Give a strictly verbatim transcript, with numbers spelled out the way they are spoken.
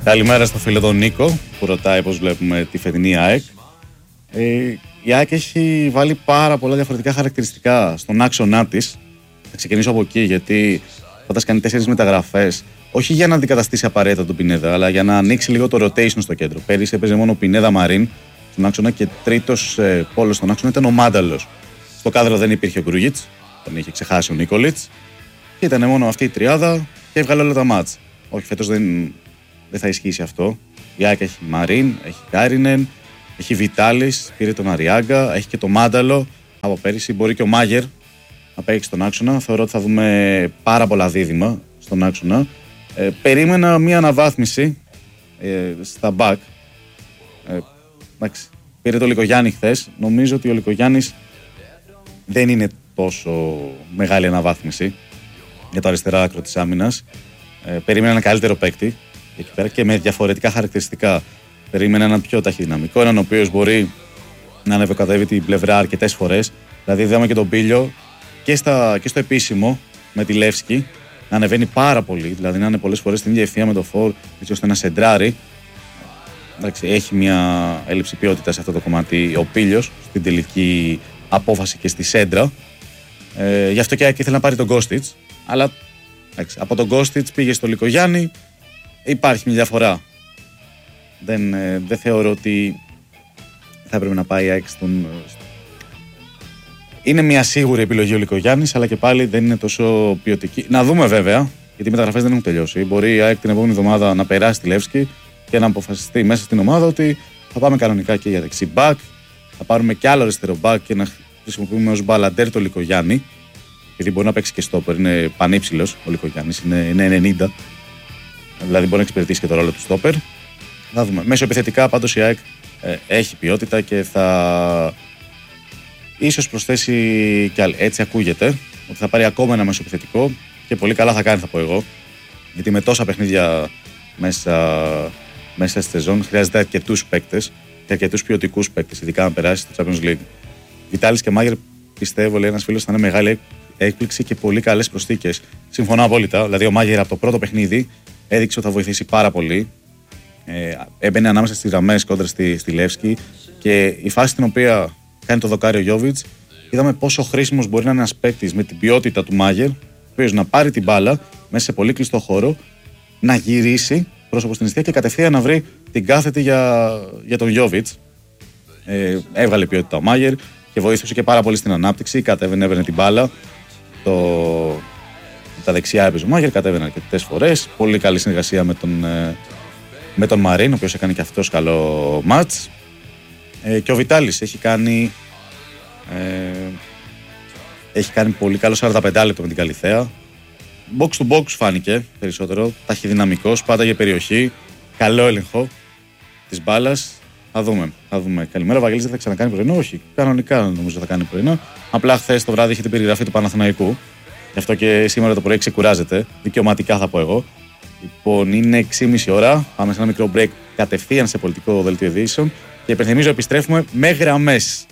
Καλημέρα στο φίλο τον Νίκο που ρωτάει πώς βλέπουμε τη φετινή ΑΕΚ. Ε, η ΑΕΚ έχει βάλει πάρα πολλά διαφορετικά χαρακτηριστικά στον άξονά της. Θα ξεκινήσω από εκεί, γιατί όταν κάνει τέσσερις μεταγραφές, όχι για να αντικαταστήσει απαραίτητα τον Πινέδα, αλλά για να ανοίξει λίγο το rotation στο κέντρο. Πέρυσι έπαιζε μόνο ο Πινέδα Μαρίν στον άξονα και τρίτος ε, πόλος στον άξονα ήταν ο Μάνταλος. Στο κάδρο δεν υπήρχε ο Γκρούγιτς, τον είχε ξεχάσει ο Νίκολιτς. Και ήταν μόνο αυτή η τριάδα και έβγαλε όλα τα μάτς. Όχι, φέτος δεν, δεν θα ισχύσει αυτό. Η ΑΕΚ έχει Μαρίν, έχει Κάρινεν, έχει Βιτάλης, πήρε τον Αριάγκα, έχει και το Μάνταλο. Από πέρυσι μπορεί και ο Μάγερ να παίξει στον άξονα. Θεωρώ ότι θα δούμε πάρα πολλά δίδυμα στον άξονα. Ε, περίμενα μία αναβάθμιση ε, στα back. Ε, εντάξει, πήρε το Λικογιάννη χθες. Νομίζω ότι ο Λικογιάννης δεν είναι τόσο μεγάλη αναβάθμιση για το αριστερά άκρο της άμυνας. Ε, περίμενα ένα καλύτερο παίκτη εκεί πέρα και με διαφορετικά χαρακτηριστικά. Περίμενα έναν πιο ταχυδυναμικό, έναν ο οποίος μπορεί να ανεβοκατεύει την πλευρά αρκετές φορές. Δηλαδή, είδαμε και τον Πίλιο και, στα, και στο επίσημο με τη Λεύσκη να ανεβαίνει πάρα πολύ. Δηλαδή, να είναι πολλές φορές στην ίδια ευθεία με το φορ, έτσι ώστε να σεντράρει. Εντάξει, έχει μια έλλειψη ποιότητα σε αυτό το κομμάτι ο Πίλιος στην τελική απόφαση και στη σέντρα. Ε, γι' αυτό και ήθελε να πάρει τον Κώστιτς. Αλλά εντάξει, από τον Κώστιτς πήγε στο Λικογιάννη. Υπάρχει μια διαφορά. Δεν, ε, δεν θεωρώ ότι θα έπρεπε να πάει η ΑΕΚ στον. Είναι μια σίγουρη επιλογή ο Λικογιάννης, αλλά και πάλι δεν είναι τόσο ποιοτική. Να δούμε βέβαια, γιατί οι μεταγραφές δεν έχουν τελειώσει. Μπορεί η ΑΕΚ την επόμενη εβδομάδα να περάσει τη Λεύσκη και να αποφασιστεί μέσα στην ομάδα ότι θα πάμε κανονικά και για δεξί μπακ. Θα πάρουμε κι άλλο αριστερό μπακ και να χρησιμοποιούμε ως μπαλαντέρ το Λικογιάννη. Γιατί μπορεί να παίξει και στόπερ. Είναι πανύψηλος ο Λικογιάννης, είναι, είναι ενενήντα. Δηλαδή μπορεί να εξυπηρετήσει και το ρόλο του στόπερ. Θα δούμε. Μέσω επιθετικά πάντως η ΑΕΚ ε, έχει ποιότητα και θα ίσως προσθέσει κι άλλο. Έτσι ακούγεται ότι θα πάρει ακόμα ένα μέσο επιθετικό και πολύ καλά θα κάνει, θα πω εγώ. Γιατί με τόσα παιχνίδια μέσα, μέσα στη σεζόν χρειάζεται αρκετούς παίκτες και αρκετούς ποιοτικούς παίκτες, ειδικά αν περάσει στο Champions League. Βιτάλης και Μάγερ, πιστεύω, λέει ένας φίλος, θα είναι μεγάλη έκπληξη και πολύ καλές προσθήκες. Συμφωνώ απόλυτα. Δηλαδή, ο Μάγερ από το πρώτο παιχνίδι έδειξε ότι θα βοηθήσει πάρα πολύ. Ε, έμπαινε ανάμεσα στις γραμμές κόντρα στη, στη Λεύσκη και η φάση στην οποία κάνει το δοκάρι ο Γιόβιτς, είδαμε πόσο χρήσιμος μπορεί να είναι ένας παίκτης με την ποιότητα του Μάγερ, ο οποίος να πάρει την μπάλα μέσα σε πολύ κλειστό χώρο, να γυρίσει πρόσωπο στην αιστεία και κατευθείαν να βρει την κάθετη για, για τον Γιόβιτς. Ε, έβγαλε ποιότητα ο Μάγερ και βοήθησε και πάρα πολύ στην ανάπτυξη. Κατέβαινε, έβαινε την μπάλα. Το, τα δεξιά έπαιζε ο Μάγερ, κατέβαινε αρκετές φορές. Πολύ καλή συνεργασία με τον, με τον Μαρίν, ο οποίος έκανε και αυτός καλό μάτς. Ε, και ο Βιτάλης έχει κάνει ε, έχει κάνει πολύ καλό σαράντα πέντε λεπτό με την Καλιθέα. Box to box φάνηκε περισσότερο. Ταχυδυναμικός, πάντα για περιοχή. Καλό έλεγχο της μπάλας. Θα δούμε, θα δούμε. Καλημέρα, ο Βαγγέλης δεν θα ξανακάνει πρωινό. Όχι, κανονικά νομίζω θα κάνει πρωινό. Απλά χθες το βράδυ είχε την περιγραφή του Παναθηναϊκού. Γι' αυτό και σήμερα το πρωί ξεκουράζεται. Δικαιωματικά θα πω εγώ. Λοιπόν, είναι έξι και μισή ώρα. Πάμε σε ένα μικρό break κατευθείαν σε πολιτικό δελτίο ειδήσεων. Και υπενθυμίζω, επιστρέφουμε με γραμμές.